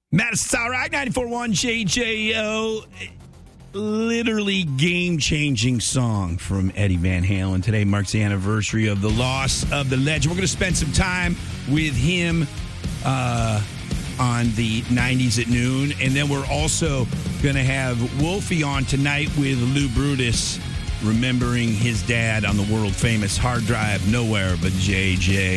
Madison All Right, 94.1 JJO. Literally game-changing song from Eddie Van Halen. Today marks the anniversary of the loss of the legend. We're going to spend some time with him on the 90s at noon. And then we're also going to have Wolfie on tonight with Lou Brutus, remembering his dad on the world-famous Hard Drive Nowhere But JJ.